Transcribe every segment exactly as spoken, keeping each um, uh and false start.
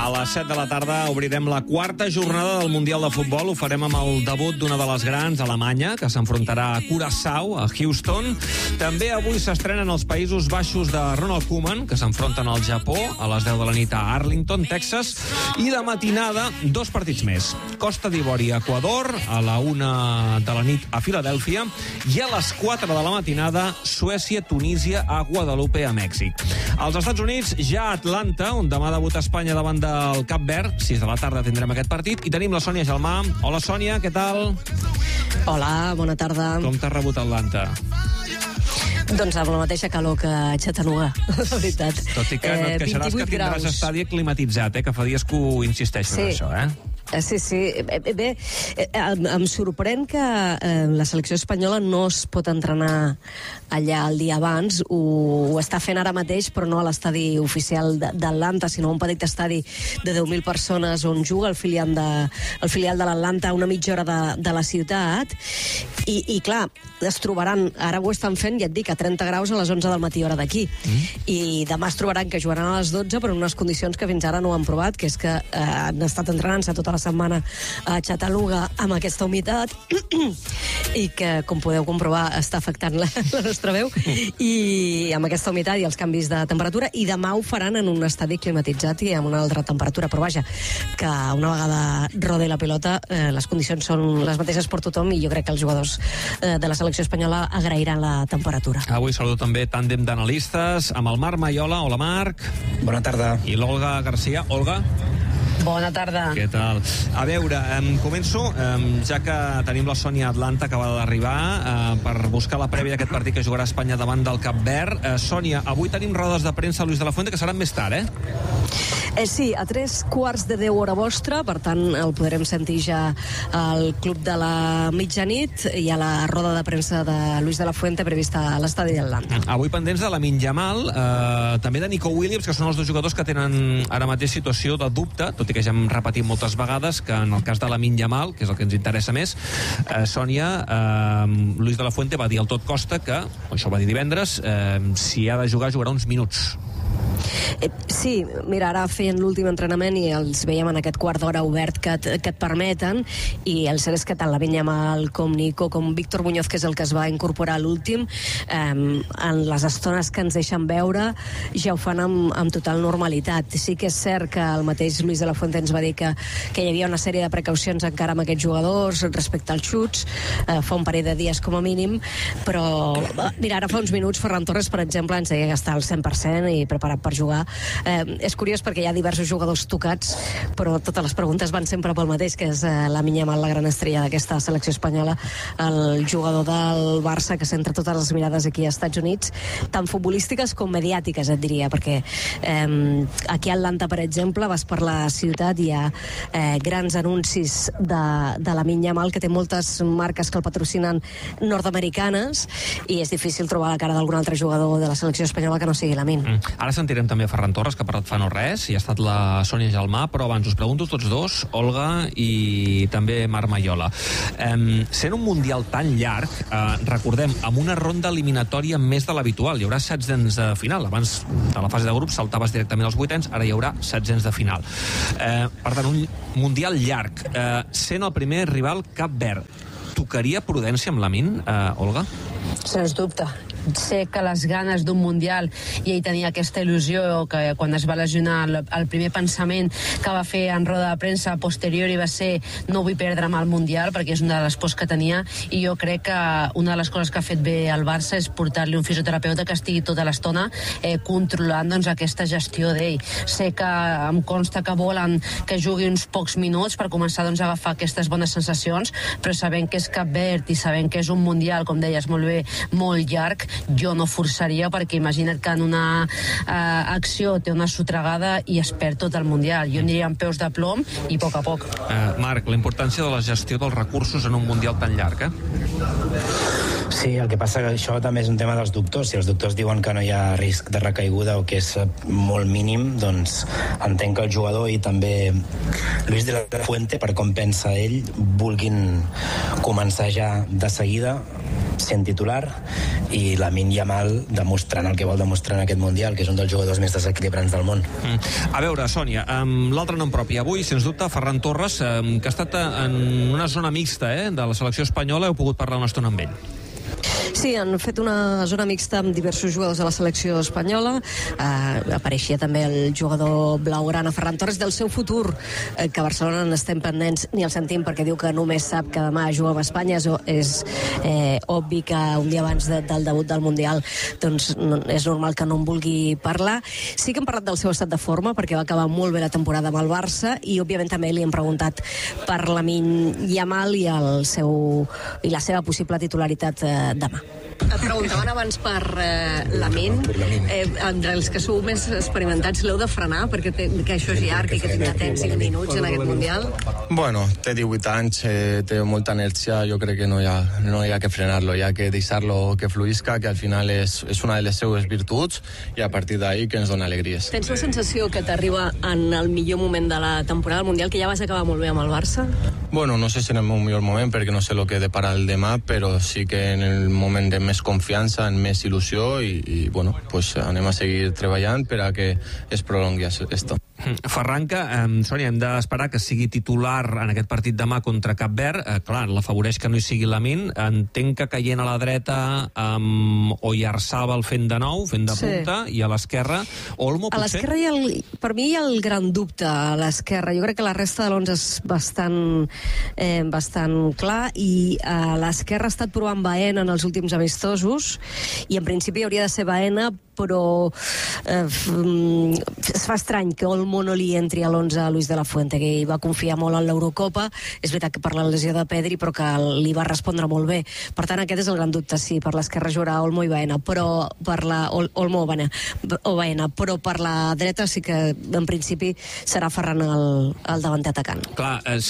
A les set de la tarda obrirem la quarta jornada del Mundial de Futbol. Ho farem amb el debut d'una de les grans, Alemanya, que s'enfrontarà a Curaçao, a Houston. També avui s'estrenen els Països Baixos de Ronald Koeman, que s'enfronten al Japó a les deu de la nit a Arlington, Texas. I de matinada, dos partits més. Costa d'Ivori, Equador, a la una de la nit a Filadèlfia. I a les quatre de la matinada, Suècia, Tunísia, a Guadalupe, a Mèxic. Als Estats Units, ja a Atlanta, on demà debuta Espanya davant del Cap Verd. sis de la tarda tindrem aquest partit. I tenim la Sònia Gelmà. Hola, Sònia, què tal? Hola, bona tarda. Com t'ha rebut Atlanta? Doncs amb la mateixa calor que a Chattanooga, la veritat. Tot i que no et queixaràs que tindràs estadi climatitzat, eh? Que fa dies que ho insisteixo en això, eh? Sí, sí. Bé, em sorprèn que la selecció espanyola no es pot entrenar allà el dia abans. Ho, ho està fent ara mateix, però no a l'estadi oficial d'Atlanta, sinó un petit estadi de deu mil persones on juga el filial de, el filial de l'Atlanta a una mitja hora de, de la ciutat. I, I, clar, es trobaran, ara ho estan fent, ja et dic, a trenta graus a les onze del matí, hora d'aquí. Mm. I demà es trobaran que jugaran a les dotze, però en unes condicions que fins ara no han provat, que és que eh, han estat entrenant-se tota la setmana a Chattanooga amb aquesta humitat i que, com podeu comprovar, està afectant la, la nostra veu, i amb aquesta humitat i els canvis de temperatura, i demà ho faran en un estadi climatitzat i amb una altra temperatura, però vaja, que una vegada rode la pilota eh, les condicions són les mateixes per tothom, i jo crec que els jugadors eh, de la selecció espanyola agrairan la temperatura. Avui saludo també tàndem d'analistes amb el Marc Maiola. Hola, Marc. Bona tarda. I l'Olga Garcia. Olga. Bona tarda. Què tal? A veure, em començo, em, ja que tenim la Sònia Atlanta acabada d'arribar, eh, per buscar la prèvia d'aquest partit que jugarà Espanya davant del Cap Verd. Eh, Sònia, avui tenim rodes de premsa a Luis de la Fuente, que seran més tard, eh? Eh, sí, a tres quarts de deu hora vostra, per tant el podrem sentir ja al Club de la Mitjanit i a la roda de premsa de Luis de la Fuente prevista a l'estadi d'Atlanta. Avui pendents de Lamine Yamal, eh, també de Nico Williams, que són els dos jugadors que tenen ara mateix situació de dubte, tot i que ja hem repetit moltes vegades que en el cas de Lamine Yamal, que és el que ens interessa més, eh, Sònia, eh, Luis de la Fuente va dir al tot costa que, això ho va dir divendres, eh, si ha de jugar, jugarà uns minuts. Eh, sí, mira, ara feien l'últim entrenament i els veiem en aquest quart d'hora obert que et, que et permeten, i el cert és que tant Lamine Yamal com Nico, com Víctor Muñoz, que és el que es va incorporar a l'últim, eh, en les estones que ens deixen veure ja ho fan amb, amb total normalitat. Sí que és cert que el mateix Luis de la Fuente ens va dir que, que hi havia una sèrie de precaucions encara amb aquests jugadors respecte als xuts, eh, fa un parell de dies com a mínim, però mira, ara fa uns minuts Ferran Torres, per exemple, ens deia que està al cent per cent i preparat per jugar. Eh, és curiós perquè hi ha diversos jugadors tocats, però totes les preguntes van sempre pel mateix, que és eh, Lamine Yamal, la gran estrella d'aquesta selecció espanyola, el jugador del Barça que centra totes les mirades aquí als Estats Units, tant futbolístiques com mediàtiques, et diria, perquè eh, aquí a Atlanta, per exemple, vas per la ciutat, hi ha eh, grans anuncis de, de Lamine Yamal, que té moltes marques que el patrocinen nord-americanes, i és difícil trobar la cara d'algun altre jugador de la selecció espanyola que no sigui Lamine. Mm. Ara sentirem també a Ferran Torres, que ha parlat fa no res, i ha estat la Sònia Gelmà, però abans us pregunto tots dos, Olga i també Marc Maiola. Eh, sent un Mundial tan llarg, eh, recordem, amb una ronda eliminatòria més de l'habitual. Hi haurà setzens de final. Abans de la fase de grups saltaves directament als vuitens, ara hi haurà setzens de final. Eh, per tant, un Mundial llarg. Eh, sent el primer rival Cap Verd, tocaria prudència amb Lamine, eh, Olga? Sens dubte. Sé que les ganes d'un Mundial, i ell tenia aquesta il·lusió, que quan es va lesionar el, el primer pensament que va fer en roda de premsa posterior i va ser no vull perdre'm el Mundial, perquè és una de les pors que tenia, i jo crec que una de les coses que ha fet bé el Barça és portar-li un fisioterapeuta que estigui tota l'estona eh, controlant doncs, aquesta gestió d'ell. Sé que em consta que volen que jugui uns pocs minuts per començar doncs, a agafar aquestes bones sensacions, però sabent que és Cap Verd i sabent que és un Mundial, com deies molt bé, molt llarg, jo no forçaria, perquè imagina't que en una eh, acció té una sotregada i es perd tot el Mundial. Jo aniria amb peus de plom i a poc a poc. Eh, Marc, la importància de la gestió dels recursos en un Mundial tan llarg, eh? Sí, el que passa que això també és un tema dels doctors. Si els doctors diuen que no hi ha risc de recaiguda o que és molt mínim, doncs entenc que el jugador i també Luis de la Fuente, per com pensa ell, vulguin començar ja de seguida sent titular, i Lamine Yamal demostrant el que vol demostrar en aquest Mundial, que és un dels jugadors més desequilibrants del món. Mm. A veure, Sònia, amb l'altre nom propi, avui, sens dubte, Ferran Torres, que ha estat en una zona mixta eh, de la selecció espanyola, heu pogut parlar una estona amb ell. Sí, han fet una zona mixta amb diversos jugadors de la selecció espanyola. Eh, apareixia també el jugador blaugrana Ferran Torres, del seu futur, eh, que a Barcelona n'estem pendents, ni el sentim perquè diu que només sap que demà juga amb Espanya. És, és eh, obvi que un dia abans de, del debut del Mundial doncs no, és normal que no en vulgui parlar. Sí que hem parlat del seu estat de forma, perquè va acabar molt bé la temporada amb el Barça, i òbviament també li hem preguntat per Lamine Yamal i, el seu, i la seva possible titularitat eh, demà. Et preguntaven abans per eh, Lamine. Eh, entre els que sou més experimentats, l'heu de frenar perquè té, que això és llarg i que tindrà temps cinc minuts en aquest Mundial? Bueno, té divuit anys, eh, té molta inèrcia, jo crec que no hi ha, no hi ha que frenar-lo, hi ha que deixar-lo que fluïsca, que al final és, és una de les seues virtuts, i a partir d'ahí que ens dona alegries. Tens la sensació que t'arriba en el millor moment de la temporada del Mundial, que ja vas acabar molt bé amb el Barça? Bueno, no sé si en el meu millor moment, perquè no sé el que depara el demà, però sí que en el moment de més confiança, en més il·lusió, i, i bueno, pues anem a seguir treballant per a que es prolongui esto. Ferran, que, eh, Sònia, hem d'esperar que sigui titular en aquest partit demà contra Cap Verd. Eh, clar, l'afavoreix que no hi sigui Lamine. Entenc que caient a la dreta amb Oyarzabal fent de nou, fent de punta, sí. I a l'esquerra Olmo, potser? A l'esquerra hi ha el, per mi hi ha el gran dubte a l'esquerra. Jo crec que la resta de l'onze és bastant, eh, bastant clar, i a l'esquerra ha estat provant Baena en els últims amistosos, i en principi hauria de ser Baena, però eh, es fa estrany que Olmo no li entri a l'onze a Luis de la Fuente, que hi va confiar molt en l'Eurocopa. És veritat que per la lesió de Pedri, però que li va respondre molt bé. Per tant, aquest és el gran dubte, sí, per l'esquerra jugarà Olmo i Baena, però per la Ol, Olmo o Baena, o Baena, però per la dreta sí que en principi serà Ferran el, el davanter atacant. Clar, eh,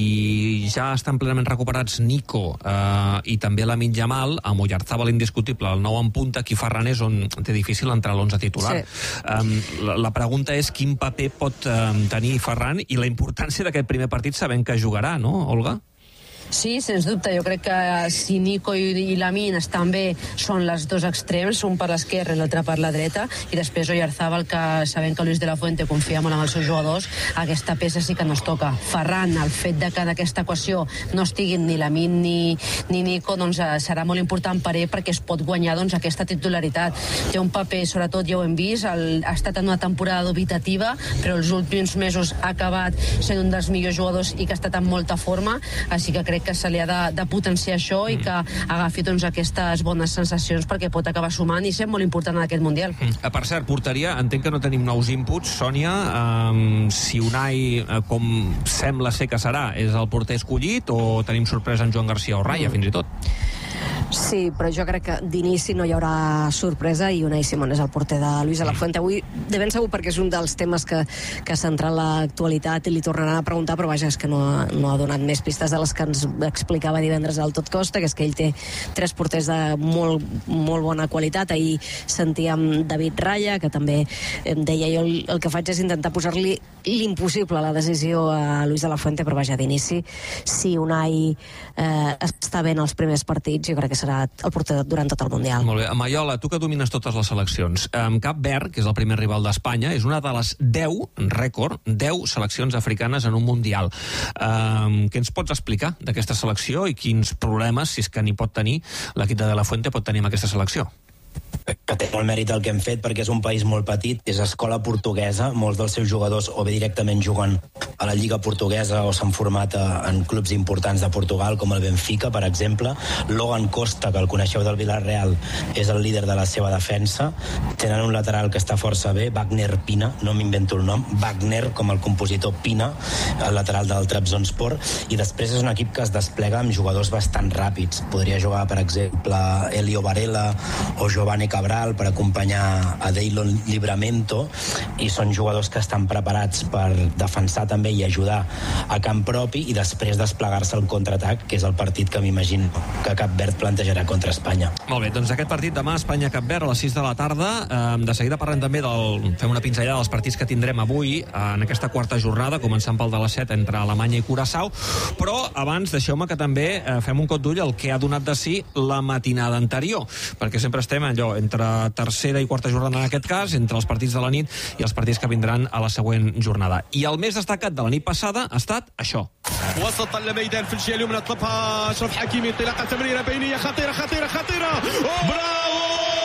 si ja estan plenament recuperats Nico eh, i també Lamine Yamal, amb Oyarzabal indiscutible, el nou en punta, aquí Ferran és on té difícil entrar a l'onze titular. Sí. Um, la, la pregunta és quin paper pot um, tenir Ferran i la importància d'aquest primer partit sabent que jugarà, no, Olga? Sí, sens dubte. Jo crec que si Nico i, i Lamine estan bé, són les dos extrems, un per l'esquerra i l'altre per la dreta, i després Oyarzabal, que sabent que Luis de la Fuente confia molt en els seus jugadors, aquesta peça sí que no es toca. Ferran, el fet de que en aquesta equació no estiguin ni Lamine ni, ni Nico, doncs serà molt important per ell, perquè es pot guanyar doncs, aquesta titularitat. Té un paper, sobretot ja ho hem vist, el, ha estat en una temporada dubitativa, però els últims mesos ha acabat sent un dels millors jugadors i que ha estat en molta forma, així que crec que se li ha de, de potenciar això i que agafi doncs, aquestes bones sensacions, perquè pot acabar sumant i ser molt important en aquest Mundial. Mm. Per cert, porteria, entenc que no tenim nous inputs, Sònia. Um, si Unai, uh, com sembla ser que serà, és el porter escollit, o tenim sorpresa en Joan Garcia o Raya, mm. fins i tot? Sí, però jo crec que d'inici no hi haurà sorpresa, i Unai Simón és el porter de Luis de la Fuente. Avui, de ben segur, perquè és un dels temes que, que ha centrat l'actualitat i li tornaran a preguntar, però vaja, és que no, no ha donat més pistes de les que ens explicava divendres al Tot Costa, que és que ell té tres porters de molt, molt bona qualitat. Ahir sentíem David Raya, que també em deia jo el, el que faig és intentar posar-li l'impossible a la decisió a Luis de la Fuente, però vaja, d'inici, si Unai eh, està bé en els primers partits, jo crec que serà el porter durant tot el Mundial. Molt bé. Maiola, tu que domines totes les seleccions, um, Cap Verd, que és el primer rival d'Espanya, és una de les deu, rècord, deu seleccions africanes en un Mundial. Um, què ens pots explicar d'aquesta selecció i quins problemes, si és que n'hi pot tenir, l'equip de De La Fuente pot tenir amb aquesta selecció? Que té molt mèrit el que hem fet, perquè és un país molt petit, és escola portuguesa, molts dels seus jugadors o bé directament juguen a la Lliga Portuguesa o s'han format a, en clubs importants de Portugal, com el Benfica, per exemple. Logan Costa, que el coneixeu del Villarreal, és el líder de la seva defensa. Tenen un lateral que està força bé, Wagner Pina, no m'invento el nom, Wagner, com el compositor Pina, el lateral del Trabzonspor, i després és un equip que es desplega amb jugadors bastant ràpids. Podria jugar, per exemple, Elio Varela o Giovanni Cabral per acompanyar a Deilon Livramento, i són jugadors que estan preparats per defensar també també i ajudar a camp propi i després desplegar-se al contraatac, que és el partit que m'imagino que Cap Verd plantejarà contra Espanya. Molt bé, doncs aquest partit demà Espanya-Cap Verd a les sis de la tarda. Eh, de seguida parlem també del... fem una pinzellada dels partits que tindrem avui en aquesta quarta jornada, començant pel de les set entre Alemanya i Curaçao, però abans deixeu-me que també eh, fem un cop d'ull al que ha donat de si la matinada anterior, perquè sempre estem allò entre tercera i quarta jornada en aquest cas, entre els partits de la nit i els partits que vindran a la següent jornada. I el més destacat de la nit passada ha estat això. وسط الميدان في الجهه اليمنى طلبها اشرف حكيمي انطلاقه تمريره بينيه خطيره خطيره خطيره برافو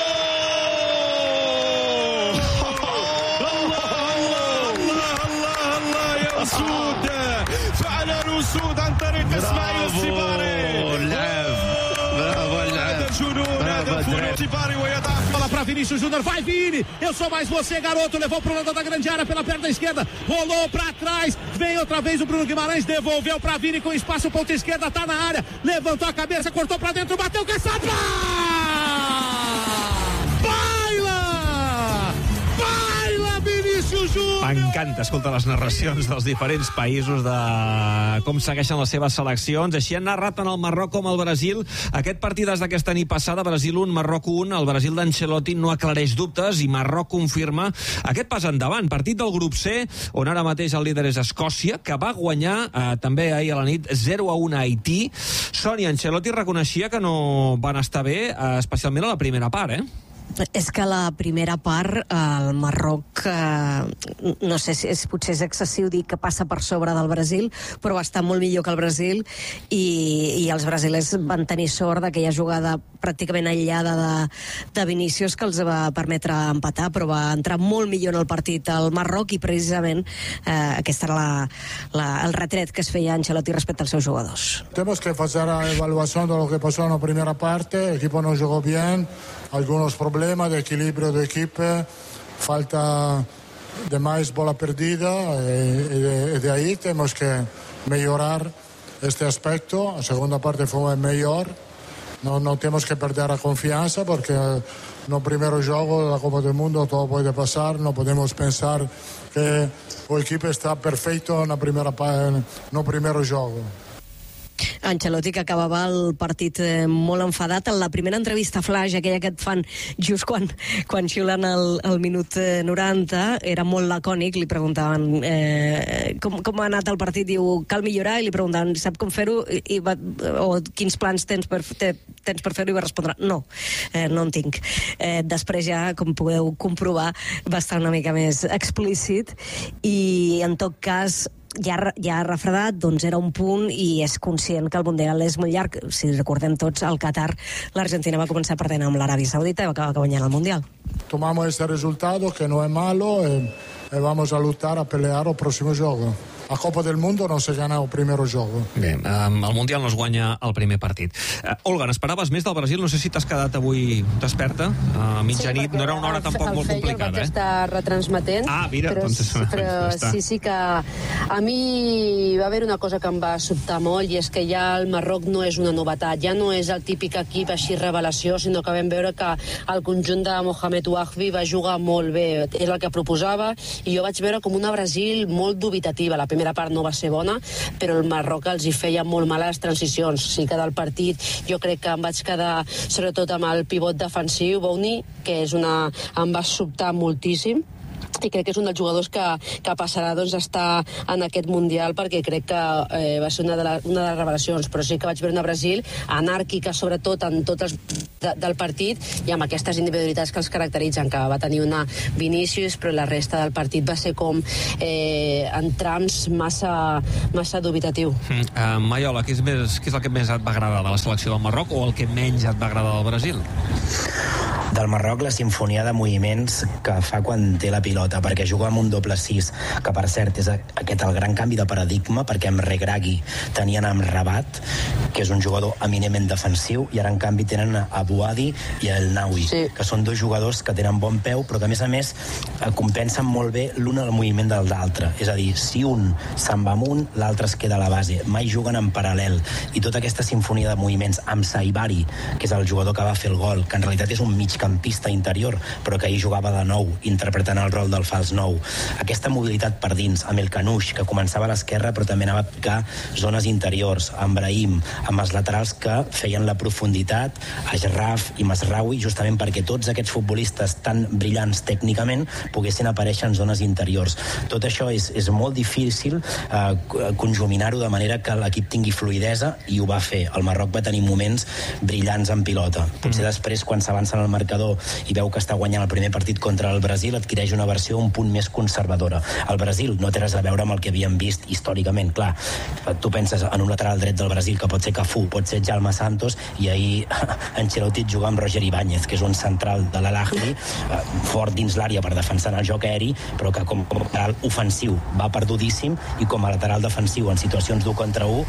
الله الله الله يا اسود فعلا اسود عن طريق اسماعيل السباري اللعب برافو اللعب هذا جنون هذا فول السباري ويضع bola para Vinícius Júnior, vai Vini, eu sou mais você, garoto, levou pro lado da grande área pela perna esquerda, rolou pra trás, vem outra vez o Bruno Guimarães, devolveu pra Vini com espaço, ponta esquerda, tá na área, levantou a cabeça, cortou pra dentro, bateu, caçapa! Baila! Baila, Vinícius Júnior! M'encanta, escolta, les narracions dels diferents països de com segueixen les seves seleccions. Així han narrat tant el Marroc com el Brasil. Aquest partit des d'aquesta nit passada, Brasil un, Marroc un, el Brasil d'Ancelotti no aclareix dubtes i Marroc confirma aquest pas endavant. Partit del grup C, on ara mateix el líder és Escòcia, que va guanyar eh, també ahir a la nit zero a un a Haití. Sònia, Ancelotti reconeixia que no van estar bé, eh, especialment a la primera part, eh? És que la primera part, el Marroc, eh, no sé si és, potser és excessiu dir que passa per sobre del Brasil, però va estar molt millor que el Brasil i, i els brasilers van tenir sort d'aquella jugada pràcticament aïllada de, de Vinícius que els va permetre empatar, però va entrar molt millor en el partit el Marroc i precisament eh, aquest era la, la, el retret que es feia Ancelotti respecte als seus jugadors. Tenemos que hacer la evaluación de lo que pasó en la primera parte. El equipo no jugó bien, algunos problemas de equilibrio de equipo, falta de más bola perdida y de, de ahí tenemos que mejorar este aspecto. La segunda parte fue mejor, no, no tenemos que perder la confianza porque no primero juego de la Copa del Mundo todo puede pasar, no podemos pensar que el equipo está perfecto en la primera parte, no primero juego. Ancelotti, que acabava el partit eh, molt enfadat. En la primera entrevista flash, aquella que et fan just quan, quan xiulen el, el minut eh, noranta, era molt lacònic. Li preguntaven eh, com, com ha anat el partit, diu cal millorar, i li preguntaven sap com fer-ho I, i va, o quins plans tens per, te, tens per fer-ho, i va respondre no, eh, no en tinc. Eh, després ja, com podeu comprovar, va estar una mica més explícit i en tot cas ja, ja refredat, doncs era un punt i és conscient que el Mundial és molt llarg. Si recordem tots, al Qatar l'Argentina va començar perdent amb l'Aràbia Saudita i va acabar guanyant el Mundial. Tomamos este resultado que no es malo y, y vamos a luchar a pelear el próximo juego. La Copa del Mundo no se gana el primer juego. Bé, um, el Mundial no es guanya el primer partit. Uh, Olga, n'esperaves més del Brasil? No sé si t'has quedat avui desperta a uh, mitjanit. Sí, no era una hora tampoc molt complicada, el vaig eh? estar retransmetent. Ah, mira, però, doncs però sí, sí que a mi va haver una cosa que em va sobtar molt i és que ja el Marroc no és una novetat, ja no és el típic equip així revelació, sinó que vam veure que el conjunt de Mohamed Ouahbi va jugar molt bé, era el que proposava i jo vaig veure com una Brasil molt dubitativa. La primera part no va ser bona, però el Marroc els hi feia molt mal a les transicions. Sí que del partit jo crec que em vaig quedar sobretot amb el pivot defensiu, Bouni, que és una... em va sobtar moltíssim i crec que és un dels jugadors que, que passarà doncs, a estar en aquest Mundial perquè crec que eh, va ser una de, la, una de les revelacions, però sí que vaig veure una Brasil anàrquica, sobretot en tots els de, del partit i amb aquestes individualitats que els caracteritzen, que va tenir una Vinícius, però la resta del partit va ser com eh, en trams massa, massa dubitatiu. Mm. Uh, Maiola, què és, més, què és el que més et va agradar de la selecció del Marroc o el que menys et va agradar del Brasil? Del Marroc, la sinfonia de moviments que fa quan té la pilota, perquè juga amb un doble sis, que per cert és aquest el gran canvi de paradigma, perquè amb Regragui tenien amb Rabat, que és un jugador eminentment defensiu, i ara en canvi tenen a Bouadi i el Naui, sí, que són dos jugadors que tenen bon peu, però que a més a més compensen molt bé l'un al moviment del l'altre. És a dir, si un se'n va amunt, l'altre es queda a la base. Mai juguen en paral·lel. I tota aquesta sinfonia de moviments amb Saibari, que és el jugador que va fer el gol, que en realitat és un mig migcampista interior, però que ahir jugava de nou, interpretant el rol del fals nou. Aquesta mobilitat per dins, amb el Canuix, que començava a l'esquerra però també anava a picar zones interiors, amb Brahim, amb els laterals que feien la profunditat, Ashraf i Masraoui, justament perquè tots aquests futbolistes tan brillants tècnicament poguessin aparèixer en zones interiors. Tot això és, és molt difícil eh, conjuminar-ho de manera que l'equip tingui fluidesa, i ho va fer. El Marroc va tenir moments brillants en pilota. Potser després, quan s'avança en el marcador i veu que està guanyant el primer partit contra el Brasil, adquireix una versió un punt més conservadora. El Brasil no té res a veure amb el que havíem vist històricament. Clar, tu penses en un lateral dret del Brasil que pot ser Cafú, pot ser Jaume Santos, i ahir Ancelotti juga amb Roger Ibáñez, que és un central de l'Al-Ahly, fort dins l'àrea per defensar el joc aeri, però que com a lateral ofensiu va perdudíssim, i com a lateral defensiu en situacions d'un contra un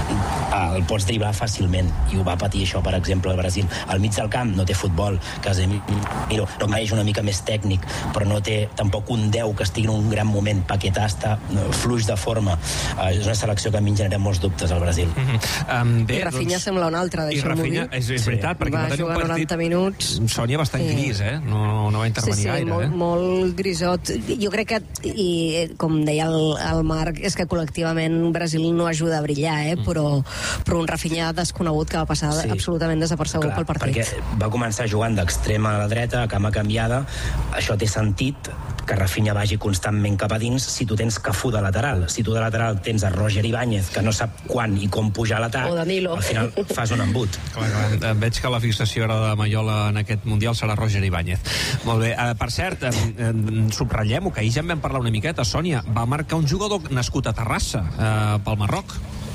el pots driblar fàcilment, i ho va patir això, per exemple, el Brasil. Al mig del camp no té futbol, Casemiro no és una mica més tècnic, però no té tampoc un deu que estigui en un gran moment. Paquetá està fluix de forma. Uh, és una selecció que a mi em genera molts dubtes al Brasil. Mm-hmm. um, bé, I Rafinha doncs, sembla una altra, deixa'm-ho dir. És, és veritat, sí, perquè va jugar noranta minuts. Sònia bastant sí. gris, eh? No, no va intervenir sí, sí, gaire. Molt, eh? molt grisot. Jo crec que, i com deia el, el Marc, és que col·lectivament Brasil no ajuda a brillar, eh? però, però un Rafinha desconegut que va passar sí. absolutament desapercebut pel partit. Perquè va començar jugant d'extrema a la dreta, a cama canviada. Això té sentit, que Rafinha vagi constantment cap a dins si tu tens Cafú de lateral. Si tu de lateral tens a Roger Ibáñez, que no sap quan i com pujar a l'atac, al final fas un embut. Clar, clar. Veig que la fixació ara de Maiola en aquest Mundial serà Roger Ibáñez. Molt bé. Uh, per cert, uh, uh, subratllem-ho, que ahir ja en vam parlar una miqueta. Sònia, va marcar un jugador nascut a Terrassa, uh, pel Marroc.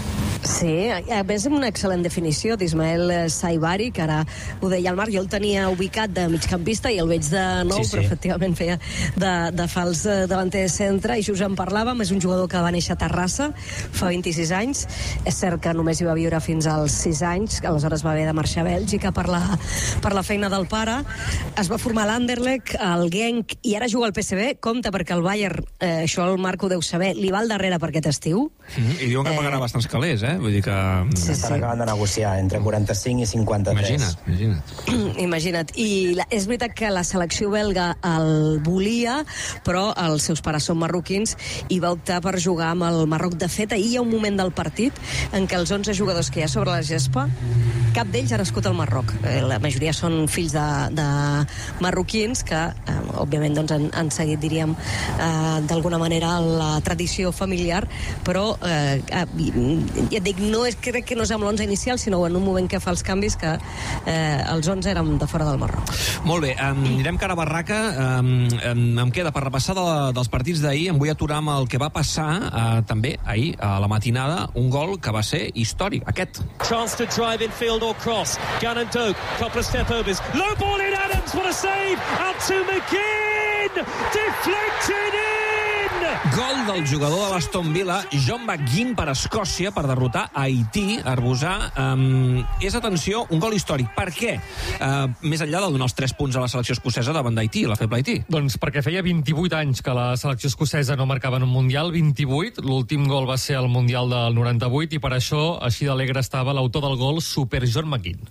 Sí, a més amb una excel·lent definició d'Ismael Saibari, que ara ho deia el Marc, jo el tenia ubicat de migcampista i el veig de nou, sí, sí. però efectivament feia de, de fals davanter de centre, i just en parlàvem. És un jugador que va néixer a Terrassa fa vint-i-sis anys. És cert que només hi va viure fins als sis anys, que aleshores va haver de marxar a Bèlgica per la, per la feina del pare. Es va formar a l'Anderlecht, al Genk, i ara juga al P S V. Compte, perquè el Bayern, eh, això el Marc ho deu saber, li va al darrere per aquest estiu. Mm-hmm. I diuen que pagarà eh... bastants calés, eh? Vull dir que... Sí, estan sí. acabant de negociar entre quaranta-cinc i cinquanta-tres. Imagina't, imagina't. Imagina't. I la, és veritat que la selecció belga el volia, però els seus pares són marroquins i va optar per jugar amb el Marroc. De fet, ahir hi ha un moment del partit en què els onze jugadors que hi ha sobre la gespa, cap d'ells ha nascut al Marroc. La majoria són fills de, de marroquins que, eh, òbviament, doncs, han, han seguit, diríem, eh, d'alguna manera la tradició familiar, però eh, ja et dic, no és, crec que no és amb l'onze inicial, sinó en un moment que fa els canvis que eh, els onze érem de fora del Marroc. Molt bé, um, anirem cara a barraca. Um, um, em queda per repassar de la, dels partits d'ahir. Em vull aturar amb el que va passar uh, també ahir a la matinada, un gol que va ser històric, aquest. Chance to drive in field or cross. Gannon Doak, couple of step overs. Low ball in Adams, what a save! Out to McGinn! Deflected in! Gol del jugador de l'Aston Villa, John McGinn, per Escòcia, per derrotar Haití, Arbusà. Um, és, atenció, un gol històric. Per què? Uh, més enllà de donar els tres punts a la selecció escocesa davant d'Haití, la feble Haití. Doncs perquè feia vint-i-vuit anys que la selecció escocesa no marcava en un Mundial, vint-i-vuit. L'últim gol va ser al Mundial del noranta-vuit, i per això, així d'alegre estava l'autor del gol, Super John McGinn.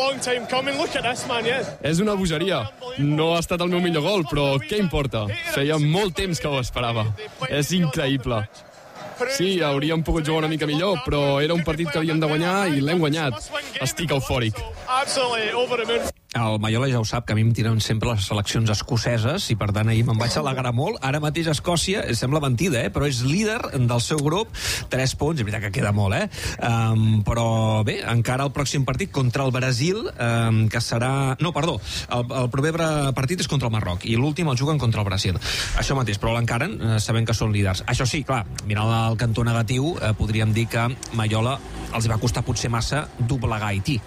És una bogeria. No ha estat el meu millor gol, però què importa? Feia molt temps que ho esperava. És increïble. Sí, hauríem pogut jugar una mica millor, però era un partit que havíem de guanyar i l'hem guanyat. Estic eufòric. El Maiola ja ho sap, que a mi em tiren sempre les seleccions escoceses, i per tant ahir me'n vaig alegrar molt. Ara mateix Escòcia, sembla mentida, eh? però és líder del seu grup, tres punts, és veritat que queda molt, eh? Um, però bé, encara el pròxim partit contra el Brasil, um, que serà... No, perdó, el, el proper partit és contra el Marroc, i l'últim el juguen contra el Brasil. Això mateix, però l'encaren, eh, sabent que són líders. Això sí, clar, mirant el cantó negatiu, eh, podríem dir que Maiola els va costar potser massa doblegar Haití.